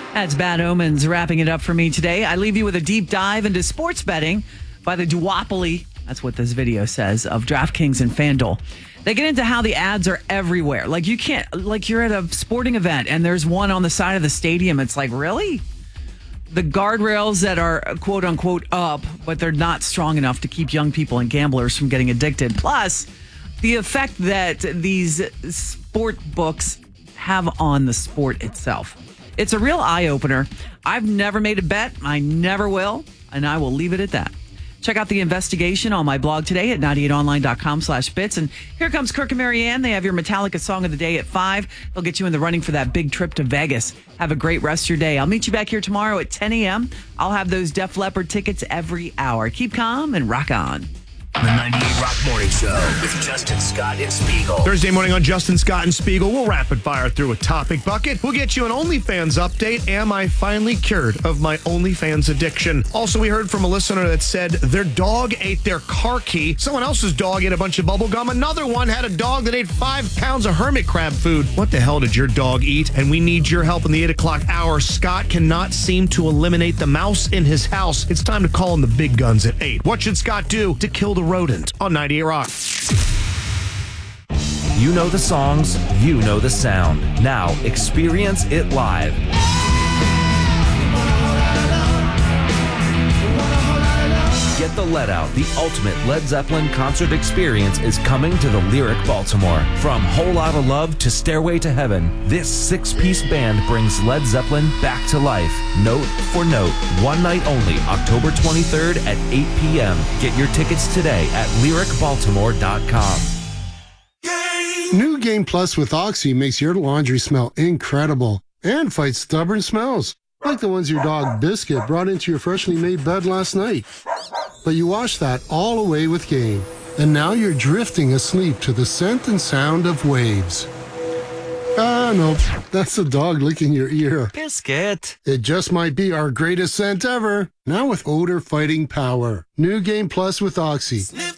That's Bad Omens wrapping it up for me today. I leave you with a deep dive into sports betting by the duopoly, that's what this video says, of DraftKings and FanDuel. They get into how the ads are everywhere. Like you can't, like you're at a sporting event and there's one on the side of the stadium. It's like, really? The guardrails that are quote unquote up, but they're not strong enough to keep young people and gamblers from getting addicted. Plus, the effect that these sport books have on the sport itself. It's a real eye-opener. I've never made a bet. I never will. And I will leave it at that. Check out the investigation on my blog today at 98online.com/bits. And here comes Kirk and Marianne. They have your Metallica song of the day at 5. They'll get you in the running for that big trip to Vegas. Have a great rest of your day. I'll meet you back here tomorrow at 10 a.m. I'll have those Def Leppard tickets every hour. Keep calm and rock on. The 98 Rock Morning Show with Justin Scott and Spiegel. Thursday morning on Justin Scott and Spiegel, we'll rapid fire through a topic bucket. We'll get you an OnlyFans update. Am I finally cured of my OnlyFans addiction? Also, we heard from a listener that said their dog ate their car key. Someone else's dog ate a bunch of bubble gum. Another one had a dog that ate 5 pounds of hermit crab food. What the hell did your dog eat? And we need your help in the 8 o'clock hour. Scott cannot seem to eliminate the mouse in his house. It's time to call in the big guns at 8. What should Scott do to kill the rodent on 98 Rock? You know the songs, you know the sound. Now experience it live. Get the Let Out, the ultimate Led Zeppelin concert experience is coming to the Lyric Baltimore. From Whole Lotta Love to Stairway to Heaven, this 6-piece band brings Led Zeppelin back to life, note for note. One night only, October 23rd at 8 p.m. Get your tickets today at lyricbaltimore.com. New Game Plus with Oxy makes your laundry smell incredible and fights stubborn smells, like the ones your dog Biscuit brought into your freshly made bed last night. But you wash that all away with Game, and now you're drifting asleep to the scent and sound of waves. Ah, no, that's the dog licking your ear. Biscuit. It just might be our greatest scent ever, now with odor-fighting power. New Game Plus with Oxy.